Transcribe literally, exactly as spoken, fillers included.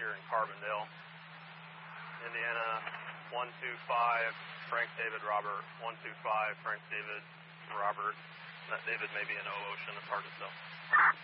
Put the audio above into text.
here in Carbondale. Indiana, one two five, Frank David Robert, one two five, Frank David Robert. That David may be in O Ocean, it's hard to tell.